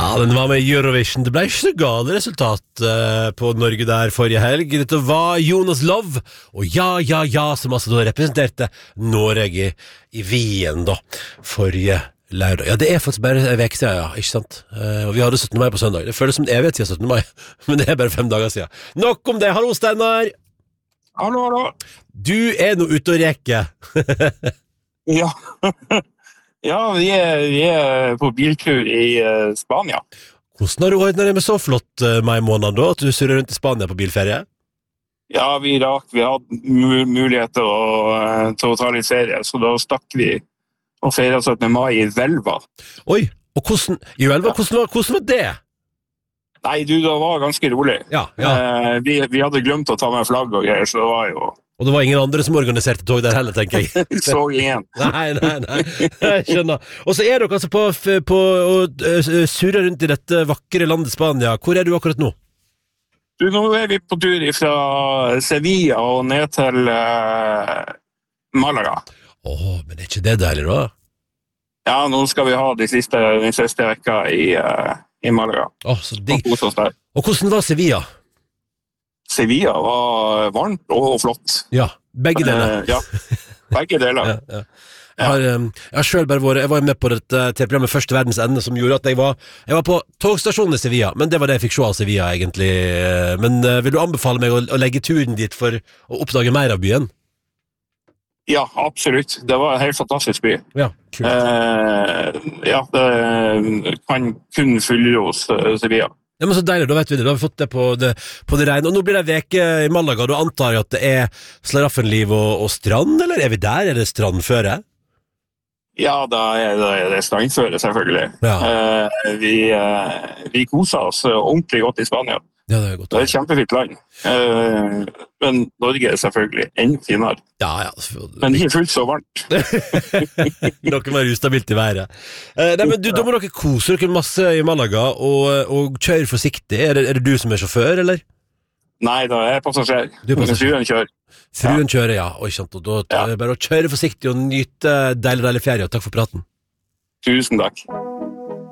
Ja, den var med i Eurovision. Det ble ikke så gale resultat på Norge der forrige helg. Dette var Jonas Love og Ja, som altså da representerte Norge i Wien da, forrige lørdag. Ja, det er faktisk bare en vek siden, ja, ikke sant? Og vi hadde 17. mai på søndag. Det føles som en evighet siden 17. mai, men det er bare 5 dager siden. Nok om det. Hallo, Steinar! Hallo. Du er nå ute og reker. Ja. Ja, vi er på biltur i Spania. Hvordan har du ordnet det med så flott mai måned da, at du surrer rundt i Spania på bilferie? Ja, vi hadde mulighet til å ta litt ferie, så da stakk vi og feiret 17. mai i Velva. Oi, og hvordan var det? Nei, det var ganske rolig. Ja. Vi hadde glemt å ta med flagg og greier, så det var jo... Og det var ingen andre som organiserte tog der heller, tenker jeg. Så ingen. Nei, jeg skjønner. Og så er dere altså på å surre rundt i dette vakre landet Spania. Hvor er du akkurat nå? Du, nå er vi på tur fra Sevilla og ned til Malaga. Men er ikke det deilig da? Ja, nå skal vi ha den siste vekka i Malaga. Så digg. Og hvordan var Sevilla? Sevilla var varmt og flott. Ja, begge deler. Ja, begge deler. Ja. Jeg har selv bare jeg var med på dette TV-programmet Første verdens ende, som gjorde at jeg var på togstasjonen i Sevilla, men det var det jeg fikk se av Sevilla egentlig. Men vil du anbefale meg å legge turen dit for å oppdage mer av byen? Ja, absolutt. Det var en helt fantastisk by. Ja, kult. Det kan kun fylle hos Sevilla. Ja, men så deilig, da vet vi det. Da har vi fått det på det rene. Og nå blir det en veke i Malaga, da antar jeg at det er slaraffenliv og strand, eller er vi der? Er det strandføre? Ja, da er det strandføre, selvfølgelig. Ja. Vi koser oss ordentlig godt i Spania. Ja, det er godt. Det er et kjempefint land. Men Norge er selvfølgelig enda finere. Ja. Men ikke fullt så varmt. Noe mer ustabilt i været. Nei, men da må dere kose dere masse i Malaga, og kjøre forsiktig. Er det du som er sjåfør, eller? Nei, da er jeg passasjer. Fruen kjører. Fruen kjører, ja. Og da er det bare å kjøre forsiktig og nyte deilig ferie, og takk for praten. Tusen takk.